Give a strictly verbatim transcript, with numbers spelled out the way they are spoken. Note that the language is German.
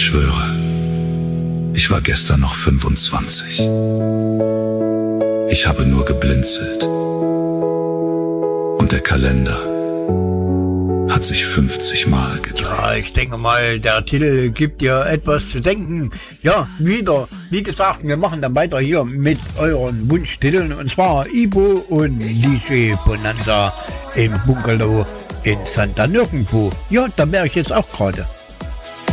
schwöre, ich war gestern noch fünfundzwanzig. Ich habe nur geblinzelt. Und der Kalender hat sich fünfzig Mal gedreht. Ja, ich denke mal, der Titel gibt dir etwas zu denken. Ja, wieder, wie gesagt, wir machen dann weiter hier mit euren Wunschtiteln. Und zwar Ibo und D J Bonanza im Bungalow in Santa Nirgendwo. Ja, da wäre ich jetzt auch gerade.